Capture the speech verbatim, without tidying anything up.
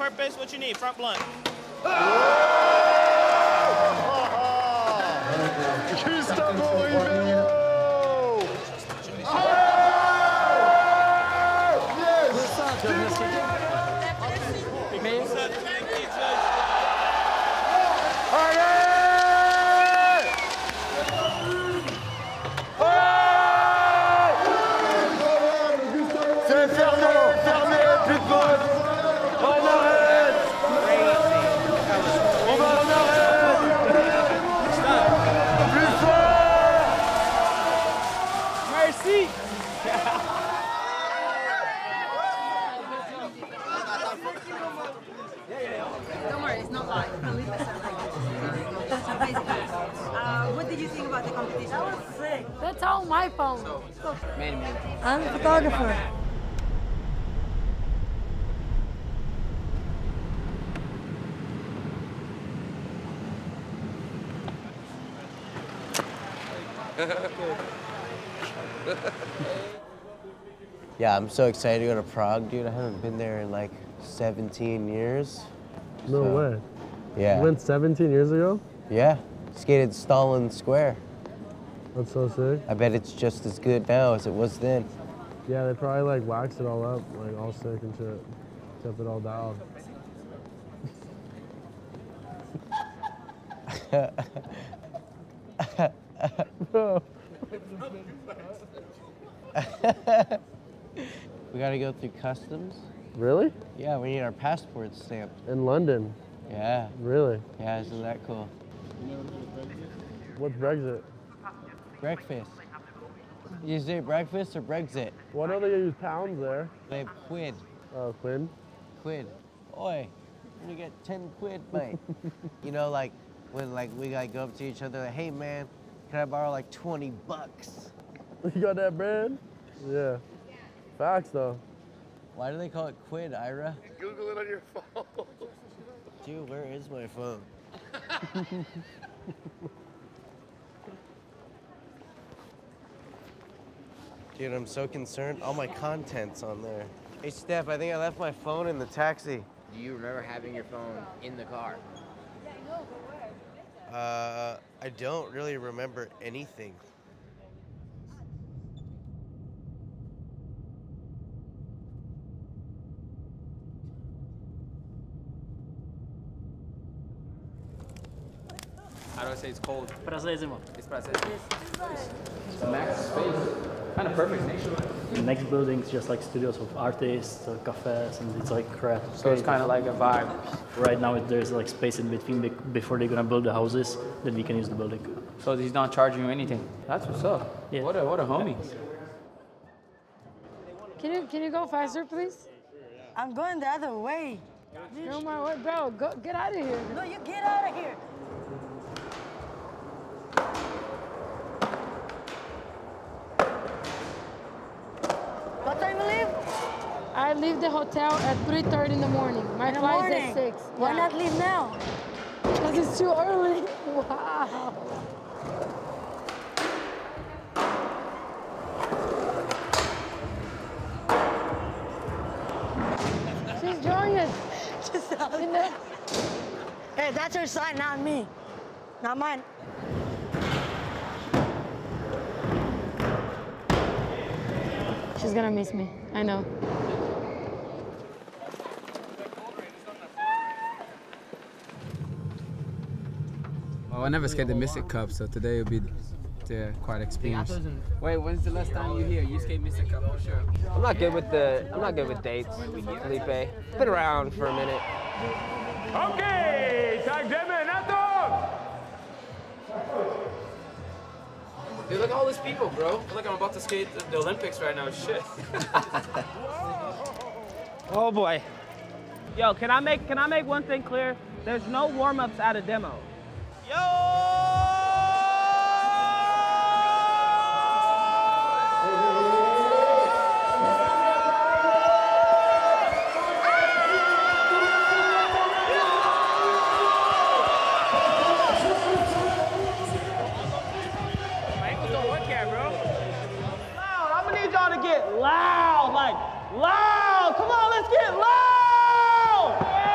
purpose. What you need? Front blunt. Don't worry, it's not live. I'll leave this at uh, What did you think about the competition? That was sick. That's all my phone. Man, man. I'm a photographer. Yeah, I'm so excited to go to Prague, dude. I haven't been there in like seventeen years. No so, way. Yeah. You went seventeen years ago? Yeah. Skated Stalin Square. That's so sick. I bet it's just as good now as it was then. Yeah, they probably like waxed it all up, like all sick and shit. Kept it all down. Bro. We gotta go through customs. Really? Yeah, we need our passports stamped. In London? Yeah. Really? Yeah, isn't that cool? What's Brexit? Breakfast. You say breakfast or Brexit? Why don't they use pounds there? They have quid. Oh, quid? Quid. Oi, you get ten quid, mate. You know, like when like we like go up to each other, like, hey man, can I borrow like twenty bucks? You got that bread? Yeah. Facts though. Why do they call it quid, Ira? Google it on your phone. Dude, where is my phone? Dude, I'm so concerned. All my content's on there. Hey, Steph, I think I left my phone in the taxi. Do you remember having your phone in the car? Uh, I don't really remember anything. How do I say it's cold? Prazerzimo. It's prazerzimo. It's the max space. Kind of perfect nation. The next building is just like studios of artists, uh, cafes, and it's like crap. So it's kind of like a vibe. Right now it, there's like space in between be- before they're gonna build the houses, then we can use the building. So he's not charging you anything. That's what's up. Yeah. What a what a homie. Can you can you go faster, please? I'm going the other way. No, my way, bro. Go get out of here. No, you get out of here. What time you leave? I leave the hotel at three thirty in the morning. My In the flight's morning? at six. Why Yeah. not leave now? Because it's too early. Wow. She's drawing it. Just In the- Hey, that's her sign, not me. Not mine. She's gonna miss me. I know. Well, I never skated the Mystic Cup, so today will be the quite experience. Wait, when's the last time you here? You skate Mystic Cup for sure. I'm not good with the. I'm not good with dates, Felipe. Been around for a minute. Okay, tak jdeme na to! Dude, look at all these people, bro. I feel like I'm about to skate the, the Olympics right now. Shit. Oh boy. Yo, can I make can I make one thing clear? There's no warm-ups at a demo. Yo!